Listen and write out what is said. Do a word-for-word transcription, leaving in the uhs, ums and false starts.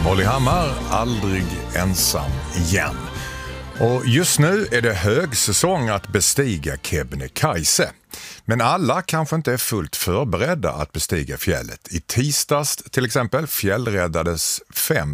Holly Hammar, aldrig ensam igen. Och just nu är det högsäsong att bestiga Kebnekaise. Men alla kanske inte är fullt förberedda att bestiga fjället. I tisdags till exempel fjällräddades fem